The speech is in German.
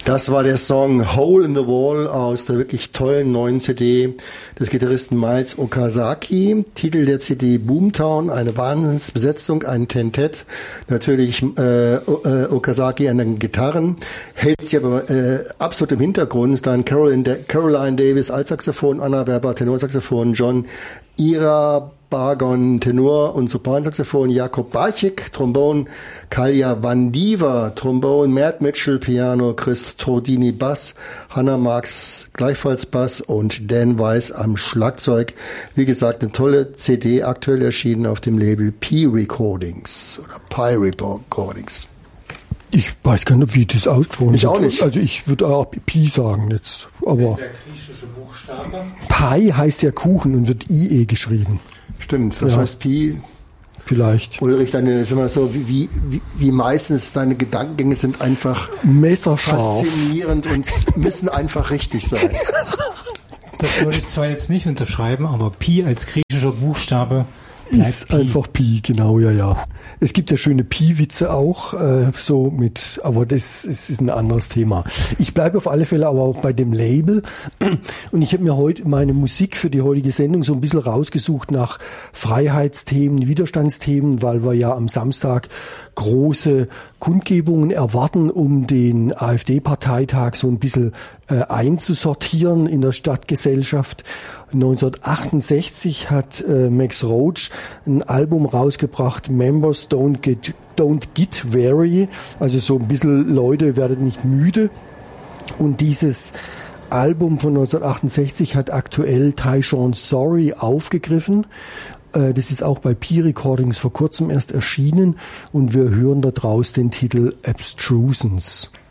Das war der Song Hole in the Wall aus der wirklich tollen neuen CD des Gitarristen Miles Okazaki. Titel der CD Boomtown, eine Wahnsinnsbesetzung, ein Tentett. Natürlich Okazaki an den Gitarren, hält sie aber absolut im Hintergrund. Dann Caroline Davis als Saxophon, Anna Werber Tenorsaxophon, John Ira Bargon Tenor und Sopransaxophon, Jakob Barchik Trombon, Kalja Vandiva Trombon, Matt Mitchell Piano, Chris Tordini Bass, Hannah Marks gleichfalls Bass und Dan Weiss am Schlagzeug. Wie gesagt, eine tolle CD, aktuell erschienen auf dem Label Pi Recordings oder Pi Recordings. Ich weiß gar nicht, wie das ausgesprochen wird. Ich auch nicht. Also ich würde auch Pi sagen jetzt. Aber der griechische Buchstabe. Pi heißt ja Kuchen und wird IE geschrieben. Stimmt, das heißt Pi. Vielleicht. Ulrich, wie meistens deine Gedankengänge sind einfach messerscharf, faszinierend und müssen einfach richtig sein. Das würde ich zwar jetzt nicht unterschreiben, aber Pi als griechischer Buchstabe ist Pi. Einfach Pi, genau, ja. Es gibt ja schöne Pi-Witze auch, aber das ist ein anderes Thema. Ich bleibe auf alle Fälle aber auch bei dem Label und ich habe mir heute meine Musik für die heutige Sendung so ein bisschen rausgesucht nach Freiheitsthemen, Widerstandsthemen, weil wir ja am Samstag große Kundgebungen erwarten, um den AfD-Parteitag so ein bisschen einzusortieren in der Stadtgesellschaft. 1968 hat Max Roach ein Album rausgebracht, Members Don't Get Weary, also so ein bisschen Leute, werdet nicht müde. Und dieses Album von 1968 hat aktuell Tyshawn Sorry aufgegriffen. Das ist auch bei Pi Recordings vor kurzem erst erschienen und wir hören da draus den Titel Abstrusions.